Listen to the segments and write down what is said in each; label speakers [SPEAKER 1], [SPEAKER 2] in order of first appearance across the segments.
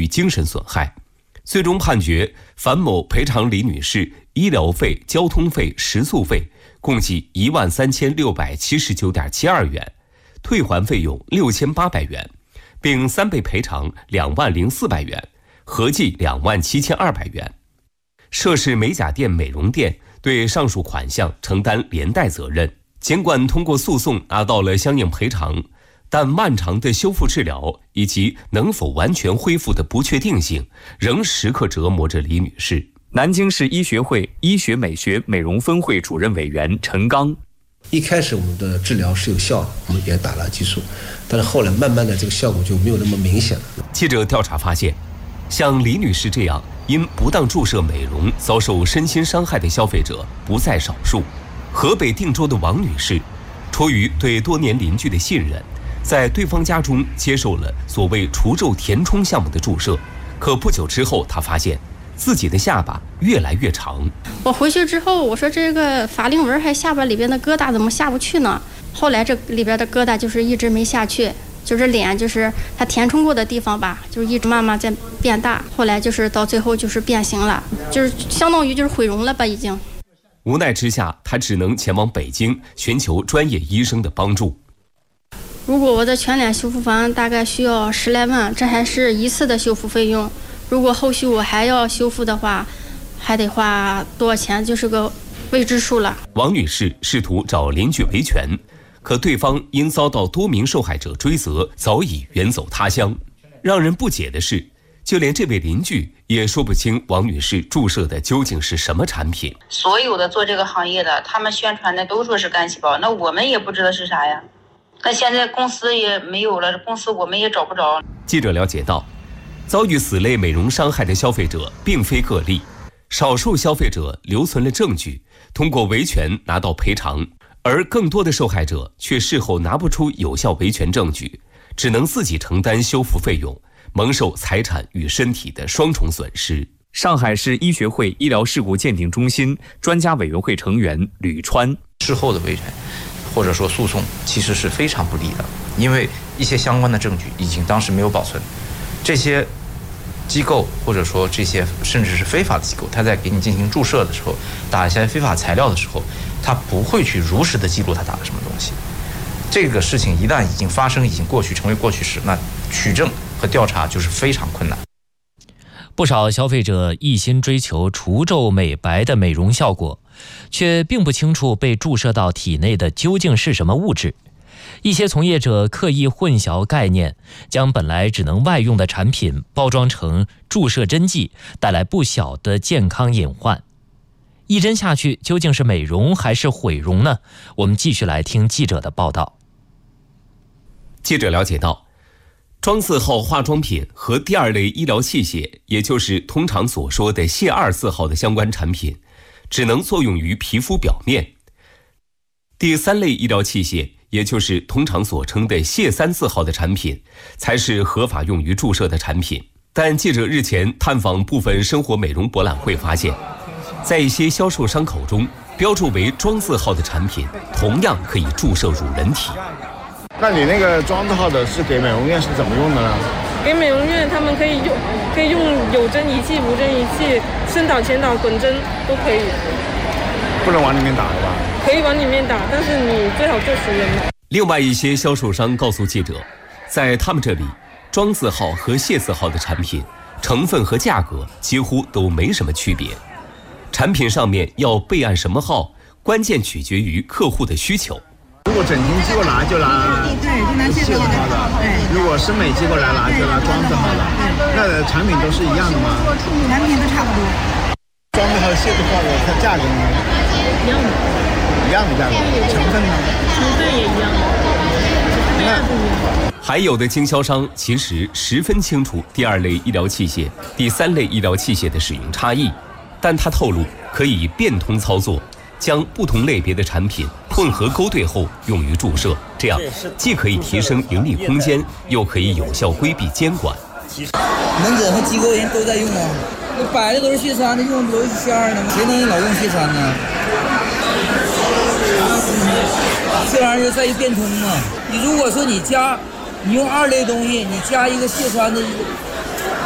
[SPEAKER 1] 精神损害。最终判决樊某赔偿李女士医疗费、交通费、食宿费共计13679.72元，退还费用6800元，并3倍赔偿20400元，合计27200元。涉事美甲店、美容店对上述款项承担连带责任。尽管通过诉讼拿到了相应赔偿，但漫长的修复治疗以及能否完全恢复的不确定性，仍时刻折磨着李女士。
[SPEAKER 2] 南京市医学会医学美学美容分会主任委员陈刚：
[SPEAKER 3] 一开始我们的治疗是有效的，我们也打了激素，但是后来慢慢的这个效果就没有那么明显了。
[SPEAKER 1] 记者调查发现，像李女士这样因不当注射美容遭受身心伤害的消费者不在少数。河北定州的王女士，出于对多年邻居的信任，在对方家中接受了所谓除皱填充项目的注射，可不久之后，她发现自己的下巴越来越长。
[SPEAKER 4] 我回去之后，我说这个法令纹还下巴里边的疙瘩怎么下不去呢？后来这里边的疙瘩就是一直没下去，就是脸就是它填充过的地方吧，就是一直慢慢在变大，后来就是到最后就是变形了，就是相当于就是毁容了吧已经。
[SPEAKER 1] 无奈之下，他只能前往北京寻求专业医生的帮助。
[SPEAKER 4] 如果我的全脸修复房大概需要10来万，这还是一次的修复费用。如果后续我还要修复的话，还得花多少钱，就是个未知数了。
[SPEAKER 1] 王女士试图找邻居维权，可对方因遭到多名受害者追责，早已远走他乡。让人不解的是，就连这位邻居也说不清王女士注射的究竟是什么产品。
[SPEAKER 5] 所有的做这个行业的，他们宣传的都说是干细胞，那我们也不知道是啥呀。那现在公司也没有了，公司我们也找不着。
[SPEAKER 1] 记者了解到，遭遇此类美容伤害的消费者并非个例，少数消费者留存了证据，通过维权拿到赔偿，而更多的受害者却事后拿不出有效维权证据，只能自己承担修复费用，蒙受财产与身体的双重损失。
[SPEAKER 2] 上海市医学会医疗事故鉴定中心专家委员会成员吕川：
[SPEAKER 6] 事后的维权或者说诉讼其实是非常不利的，因为一些相关的证据已经当时没有保存，这些机构或者说这些甚至是非法的机构，他在给你进行注射的时候，打一些非法材料的时候，他不会去如实的记录他打了什么东西。这个事情一旦已经发生，已经过去，成为过去式，那取证和调查就是非常困难。
[SPEAKER 7] 不少消费者一心追求除皱美白的美容效果，却并不清楚被注射到体内的究竟是什么物质。一些从业者刻意混淆概念，将本来只能外用的产品包装成注射针剂，带来不小的健康隐患。一针下去究竟是美容还是毁容呢？我们继续来听记者的报道。
[SPEAKER 1] 记者了解到，庄字号化妆品和第二类医疗器械，也就是通常所说的谢2字号的相关产品，只能作用于皮肤表面。第3类医疗器械，也就是通常所称的谢3字号的产品，才是合法用于注射的产品。但记者日前探访部分生活美容博览会发现，在一些销售商口中，标注为庄字号的产品，同样可以注射乳人体。
[SPEAKER 8] 那你那个庄字号的是给美容院是怎么用的呢？
[SPEAKER 9] 给美容院他们可以用有针仪器、无针仪器、深导、浅导、滚针都可以。
[SPEAKER 8] 不能往里面打的吧？
[SPEAKER 9] 可以往里面打，但是你最好做熟人了。
[SPEAKER 1] 另外一些销售商告诉记者，在他们这里，庄字号和谢字号的产品成分和价格几乎都没什么区别。产品上面要备案什么号，关键取决于客户的需求。
[SPEAKER 8] 如果整形机构拿就拿谢字号的，如果生美机构来拿就拿庄字号的，那产品都是一样的吗？
[SPEAKER 10] 产品都差不多。
[SPEAKER 8] 庄字号、谢字号的它价格呢？
[SPEAKER 9] 一样的。
[SPEAKER 8] 一样的价格，成分呢？
[SPEAKER 9] 成分也一样的。
[SPEAKER 1] 还有的经销商其实十分清楚第2类医疗器械、第3类医疗器械的使用差异，但他透露可以变通操作，将不同类别的产品混合勾兑后用于注射，这样既可以提升盈利空间，又可以有效规避监管。
[SPEAKER 11] 门诊和机构人都在用啊，那摆的都是谢3的，用的都是谢2的吗？谁能老用谢3呢？这玩意儿在于变通嘛。你如果说你用2类东西，你加一个谢3的，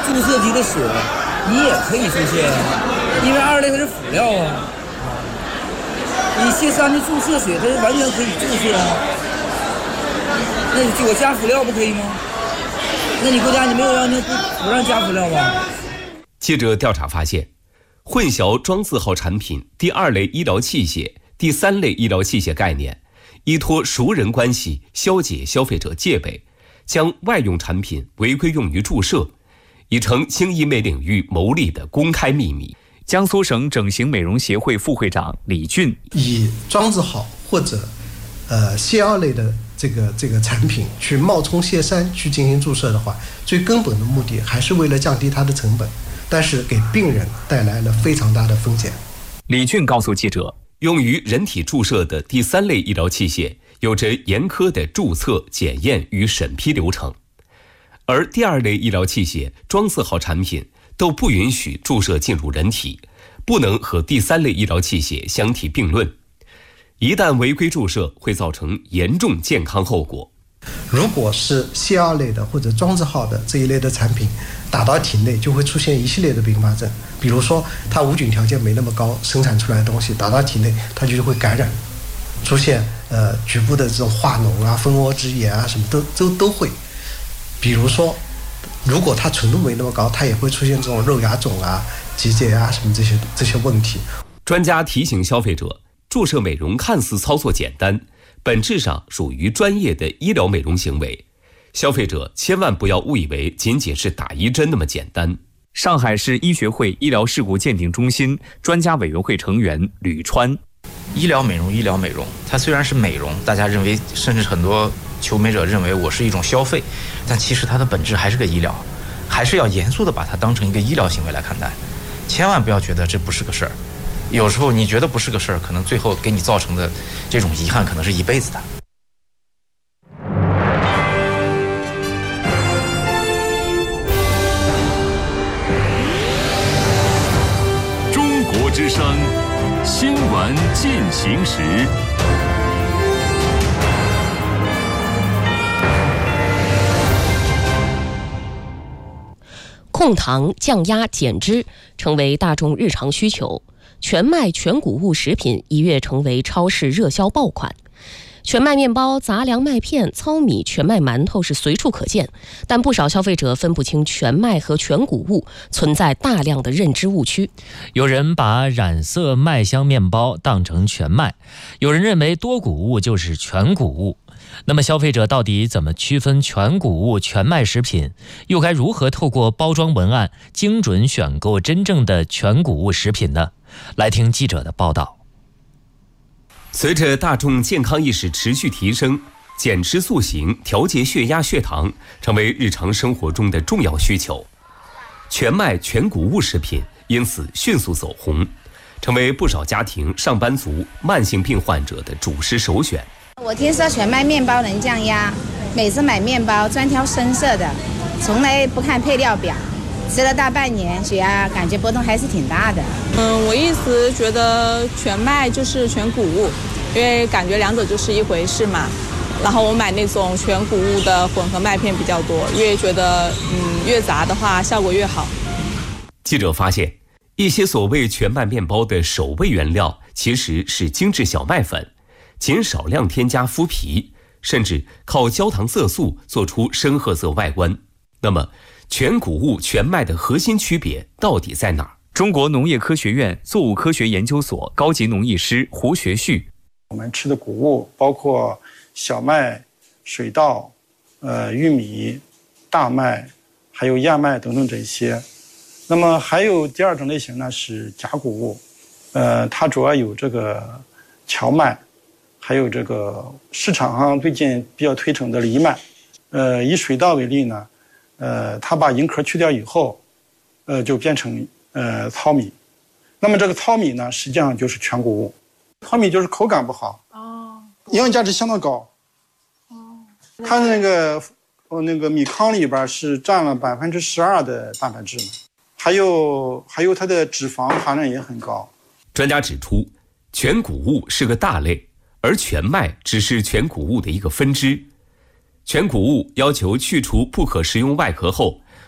[SPEAKER 11] 注射级的水，你也可以出现，因为2类它是辅料啊。你硒酸的注射水，它是完全可以注射啊。那我加辅料不可以吗？那你国家你没有让不让加辅料吧？
[SPEAKER 1] 记者调查发现，混淆庄字号产品第2类医疗器械、第3类医疗器械概念，依托熟人关系消解消费者戒备，将外用产品违规用于注射，已成经医美领域牟利的公开秘密。
[SPEAKER 2] 江苏省整形美容协会副会长李俊，
[SPEAKER 3] 以庄字号或者硒2类的这个产品去冒充硒3去进行注射的话，最根本的目的还是为了降低它的成本，但是给病人带来了非常大的风险。
[SPEAKER 2] 李俊告诉记者，
[SPEAKER 1] 用于人体注射的第3类医疗器械有着严苛的注册、检验与审批流程，而第2类医疗器械庄字号产品都不允许注射进入人体，不能和第3类医疗器械相提并论。一旦违规注射，会造成严重健康后果。
[SPEAKER 3] 如果是硒2类的或者庄字号的这一类的产品打到体内，就会出现一系列的并发症，比如说它无菌条件没那么高，生产出来的东西打到体内，它就会感染，出现局部的这种化脓啊、蜂窝之炎啊，什么都会。比如说，如果它纯度没那么高，它也会出现这种肉芽肿啊、结节啊什么这些问题。
[SPEAKER 1] 专家提醒消费者，注射美容看似操作简单，本质上属于专业的医疗美容行为，消费者千万不要误以为仅仅是打一针那么简单。
[SPEAKER 2] 上海市医学会医疗事故鉴定中心专家委员会成员吕川，
[SPEAKER 6] 医疗美容，它虽然是美容，大家认为，甚至很多求美者认为我是一种消费，但其实它的本质还是个医疗，还是要严肃地把它当成一个医疗行为来看待，千万不要觉得这不是个事儿。有时候你觉得不是个事儿，可能最后给你造成的这种遗憾可能是一辈子的。
[SPEAKER 10] 中国之声新闻进行时。
[SPEAKER 12] 控糖、降压、减脂成为大众日常需求。全麦全谷物食品一跃成为超市热销爆款。全麦面包、杂粮麦片、糙米、全麦馒头是随处可见，但不少消费者分不清全麦和全谷物，存在大量的认知误区。
[SPEAKER 7] 有人把染色麦香面包当成全麦，有人认为多谷物就是全谷物。那么消费者到底怎么区分全谷物、全麦食品？又该如何透过包装文案精准选购真正的全谷物食品呢？来听记者的报道。
[SPEAKER 1] 随着大众健康意识持续提升，减脂塑形、调节血压、血糖成为日常生活中的重要需求。全麦全谷物食品因此迅速走红，成为不少家庭、上班族、慢性病患者的主食首选。
[SPEAKER 13] 我听说全麦面包能降压，每次买面包专挑深色的，从来不看配料表。吃了大半年，血压感觉波动还是挺大的。
[SPEAKER 9] 我一直觉得全麦就是全谷物，因为感觉两者就是一回事嘛。然后我买那种全谷物的混合麦片比较多，因为觉得越杂的话效果越好。
[SPEAKER 1] 记者发现，一些所谓全麦面包的首位原料其实是精致小麦粉，仅少量添加麸皮，甚至靠焦糖色素做出深褐色外观。那么全谷物全麦的核心区别到底在哪儿？
[SPEAKER 2] 中国农业科学院作物科学研究所高级农艺师胡学旭，
[SPEAKER 14] 我们吃的谷物包括小麦、水稻、玉米、大麦，还有燕麦等等这些。那么还有第二种类型呢是假谷物，它主要有这个荞麦，还有这个市场上最近比较推崇的藜麦。以水稻为例呢，它把银壳去掉以后，就变成糙米。那么这个糙米呢，实际上就是全谷物。糙米就是口感不好，营养价值相当高。它那个米糠里边是占了12%的蛋白质呢，还有它的脂肪含量也很高。
[SPEAKER 1] 专家指出，全谷物是个大类，而全麦只是全谷物的一个分支。全谷物要求去除不可食用外壳后，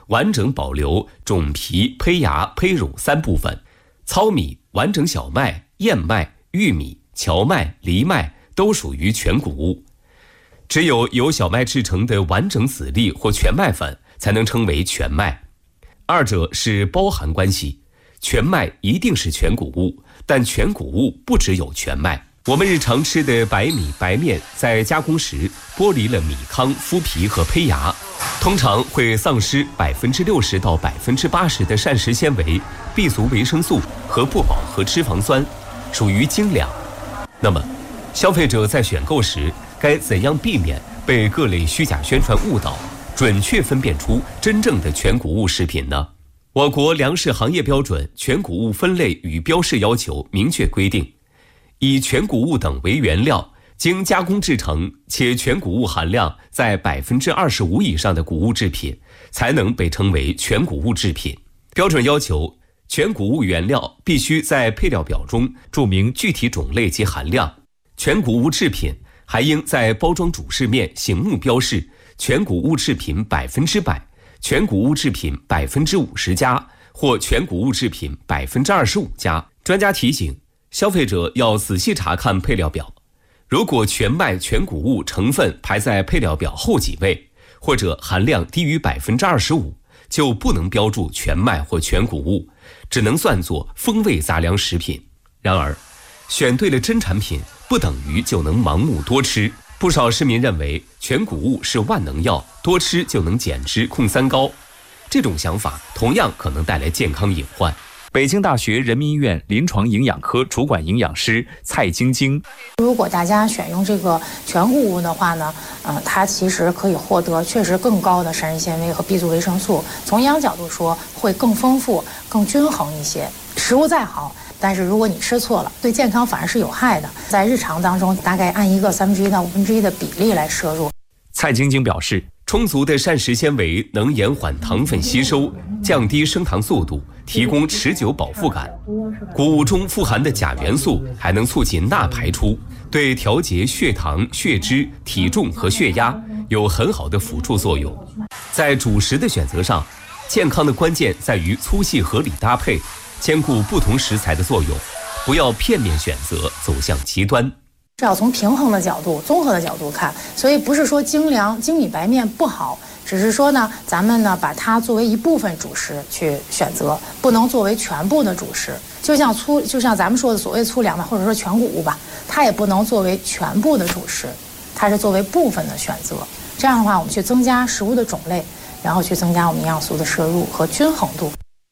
[SPEAKER 1] 完整保留种皮、胚芽、胚乳3部分；糙米、完整小麦、燕麦、玉米、荞麦、藜麦都属于全谷物。只有由小麦制成的完整籽粒或全麦粉才能称为全麦，二者是包含关系。全麦一定是全谷物，但全谷物不只有全麦。我们日常吃的白米、白面在加工时剥离了米糠、麸皮和胚芽，通常会丧失60%到80%的膳食纤维、B 族维生素和不饱和脂肪酸，属于精粮。那么，消费者在选购时该怎样避免被各类虚假宣传误导，准确分辨出真正的全谷物食品呢？我国粮食行业标准全谷物分类与标示要求明确规定，以全谷物等为原料，经加工制成且全谷物含量在25%以上的谷物制品，才能被称为全谷物制品。标准要求，全谷物原料必须在配料表中注明具体种类及含量。全谷物制品还应在包装主饰面醒目标示全谷物制品100%、全谷物制品50%加或全谷物制品25%加。专家提醒，消费者要仔细查看配料表，如果全麦全谷物成分排在配料表后几位，或者含量低于25%，就不能标注全麦或全谷物，只能算作风味杂粮食品。然而，选对了真产品，不等于就能盲目多吃。不少市民认为全谷物是万能药，多吃就能减脂控三高，这种想法同样可能带来健康隐患。
[SPEAKER 2] 北京大学人民医院临床营养科主管营养师蔡晶晶：
[SPEAKER 15] 如果大家选用这个全谷物的话呢，它其实可以获得确实更高的膳食纤维和 B 族维生素。从营养角度说，会更丰富、更均衡一些。食物再好，但是如果你吃错了，对健康反而是有害的。在日常当中，大概按一个1/3到1/5的比例来摄入。
[SPEAKER 2] 蔡晶晶表示，
[SPEAKER 1] 充足的膳食纤维能延缓糖分吸收，降低升糖速度，提供持久饱腹感。谷物中富含的钾元素还能促进钠排出，对调节血糖、血脂、体重和血压有很好的辅助作用。在主食的选择上，健康的关键在于粗细合理搭配，兼顾不同食材的作用，不要片面选择，走向极端。
[SPEAKER 15] 是要从平衡的角度、综合的角度看，所以不是说精粮、精米白面不好，只是说呢，咱们呢把它作为一部分主食去选择，不能作为全部的主食。就像咱们说的所谓粗粮吧，或者说全谷物吧，它也不能作为全部的主食，它是作为部分的选择。这样的话，我们去增加食物的种类，然后去增加我们营养素的摄入和均衡度。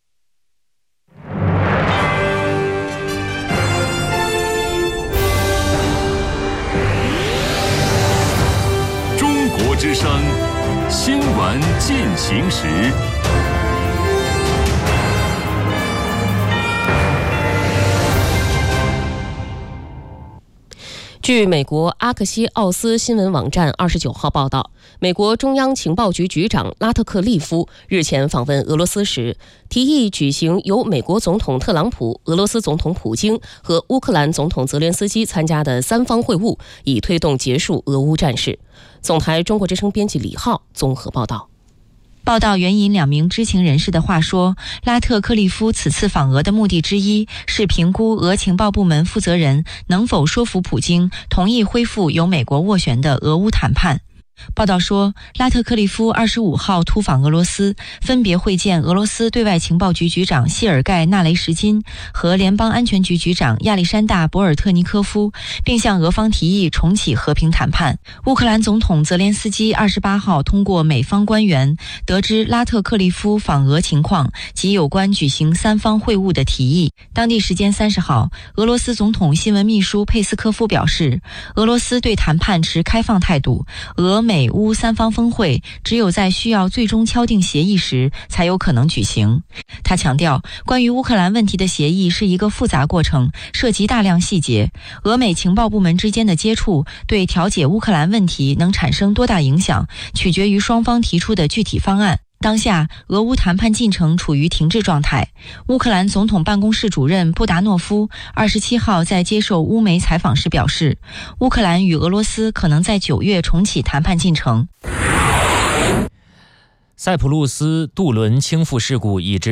[SPEAKER 10] 之声新闻进行时。
[SPEAKER 12] 据美国阿克西奥斯新闻网站29号报道，美国中央情报局局长拉特克利夫日前访问俄罗斯时，提议举行由美国总统特朗普、俄罗斯总统普京和乌克兰总统泽连斯基参加的3方会晤，以推动结束俄乌战事。总台中国之声编辑李浩综合报道。
[SPEAKER 16] 报道援引2名知情人士的话说，拉特克利夫此次访俄的目的之一是评估俄情报部门负责人能否说服普京同意恢复由美国斡旋的俄乌谈判。报道说，拉特克利夫25号突访俄罗斯，分别会见俄罗斯对外情报局局长谢尔盖·纳雷什金和联邦安全局局长亚历山大·博尔特尼科夫，并向俄方提议重启和平谈判。乌克兰总统泽连斯基28号通过美方官员得知拉特克利夫访俄情况及有关举行3方会晤的提议。当地时间30号，俄罗斯总统新闻秘书佩斯科夫表示，俄罗斯对谈判持开放态度，俄美乌3方峰会只有在需要最终敲定协议时才有可能举行。他强调，关于乌克兰问题的协议是一个复杂过程，涉及大量细节。俄美情报部门之间的接触对调解乌克兰问题能产生多大影响，取决于双方提出的具体方案。当下，俄乌谈判进程处于停滞状态。乌克兰总统办公室主任布达诺夫27号在接受乌媒采访时表示，乌克兰与俄罗斯可能在9月重启谈判进程。
[SPEAKER 7] 塞浦路斯渡轮倾覆事故已知